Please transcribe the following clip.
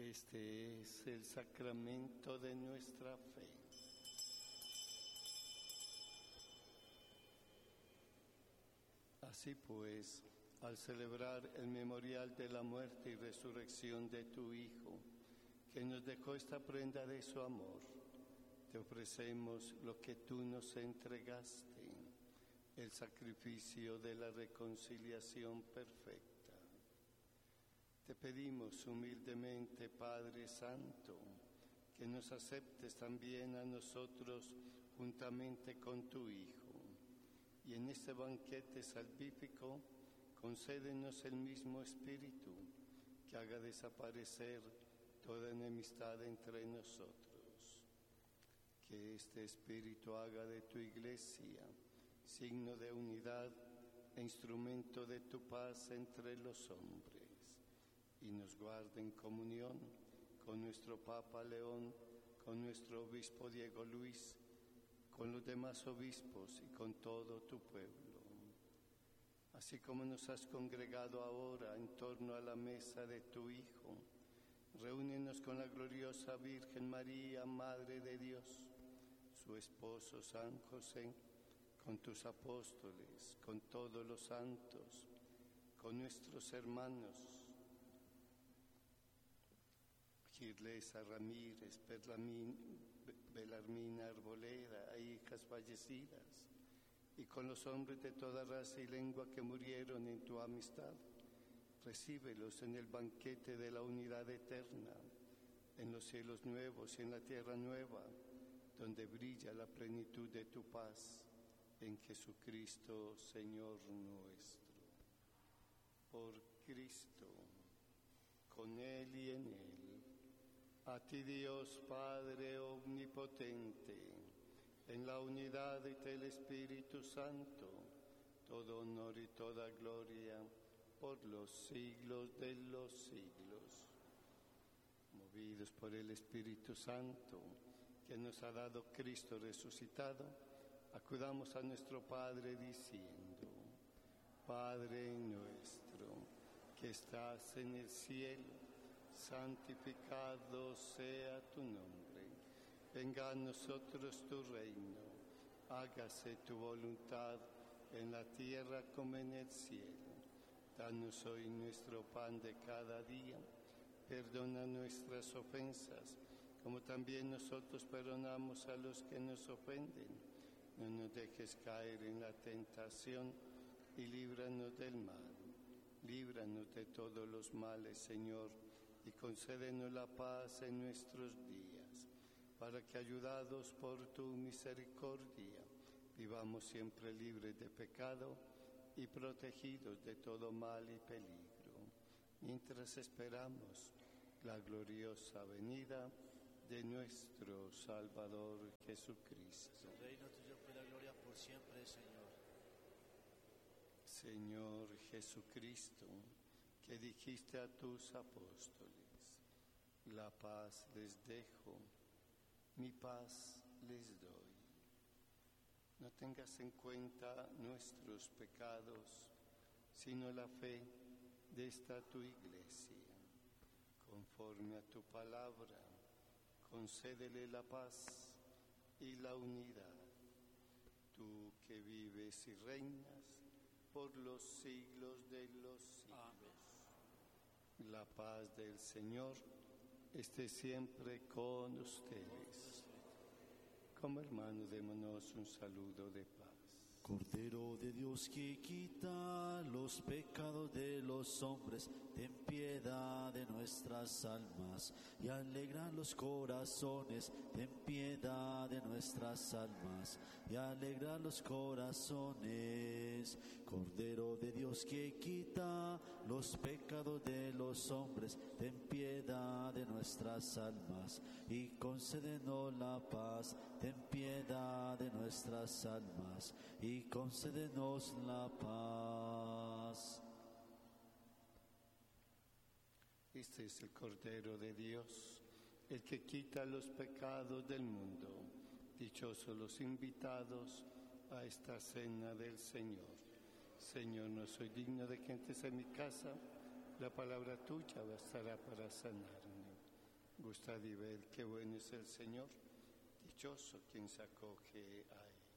Este es el sacramento de nuestra fe. Así pues, al celebrar el memorial de la muerte y resurrección de tu Hijo, que nos dejó esta prenda de su amor, te ofrecemos lo que tú nos entregaste, el sacrificio de la reconciliación perfecta. Te pedimos humildemente, Padre Santo, que nos aceptes también a nosotros juntamente con tu Hijo. Y en este banquete salvífico, concédenos el mismo Espíritu, que haga desaparecer toda enemistad entre nosotros. Que este Espíritu haga de tu Iglesia signo de unidad e instrumento de tu paz entre los hombres, y nos guarde en comunión con nuestro Papa León, con nuestro Obispo Diego Luis, con los demás obispos y con todo tu pueblo. Así como nos has congregado ahora en torno a la mesa de tu Hijo, reúnenos con la gloriosa Virgen María, Madre de Dios, su esposo San José, con tus apóstoles, con todos los santos, con nuestros hermanos Girlesa Ramírez, Belarmina Arboleda e hijas fallecidas, y con los hombres de toda raza y lengua que murieron en tu amistad. Recíbelos en el banquete de la unidad eterna, en los cielos nuevos y en la tierra nueva, donde brilla la plenitud de tu paz, en Jesucristo, Señor nuestro. Por Cristo, con Él y en Él, a ti Dios Padre omnipotente, en la unidad del Espíritu Santo, todo honor y toda gloria por los siglos de los siglos. Movidos por el Espíritu Santo que nos ha dado Cristo resucitado, acudamos a nuestro Padre diciendo: Padre nuestro que estás en el cielo, santificado sea tu nombre. Venga a nosotros tu reino. Hágase tu voluntad en la tierra como en el cielo. Danos hoy nuestro pan de cada día. Perdona nuestras ofensas, como también nosotros perdonamos a los que nos ofenden. No nos dejes caer en la tentación y líbranos del mal. Líbranos de todos los males, Señor, y concédenos la paz en nuestros días, para que, ayudados por tu misericordia, vivamos siempre libres de pecado y protegidos de todo mal y peligro, mientras esperamos la gloriosa venida de nuestro Salvador Jesucristo. El reino tuyo fue la gloria por siempre, Señor. Señor Jesucristo, que dijiste a tus apóstoles: la paz les dejo, mi paz les doy. No tengas en cuenta nuestros pecados, sino la fe de esta tu Iglesia. Conforme a tu palabra, concédele la paz y la unidad. Tú que vives y reinas por los siglos de los siglos. Amén. La paz del Señor esté siempre con ustedes. Como hermanos, démonos un saludo de paz. Cordero de Dios que quita los pecados de los hombres, ten piedad de nuestras almas y alegra los corazones, ten piedad de nuestras almas y alegra los corazones. Cordero de Dios que quita los pecados de los hombres, ten piedad de nuestras almas y concédenos la paz, ten piedad de nuestras almas y concédenos la paz. Este es el Cordero de Dios, el que quita los pecados del mundo. Dichosos los invitados a esta cena del Señor. Señor, no soy digno de que entres en mi casa, la palabra tuya bastará para sanarme. Gustad y ved qué bueno es el Señor, dichoso quien se acoge a Él.